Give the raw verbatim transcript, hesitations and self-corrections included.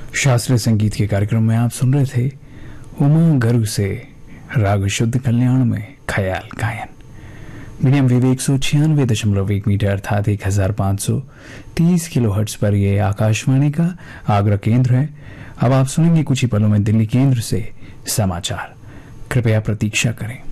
शास्त्रीय संगीत के कार्यक्रम में आप सुन रहे थे उमा गर्ग से राग शुद्ध कल्याण में ख्याल गायन। मीडियम वेव एक सौ छियानवे दशमलव एक मीटर अर्थात एक हजार पाँच सौ तीस किलो हर्ट्ज पर यह आकाशवाणी का आगरा केंद्र है। अब आप सुनेंगे कुछ ही पलों में दिल्ली केंद्र से समाचार। कृपया प्रतीक्षा करें।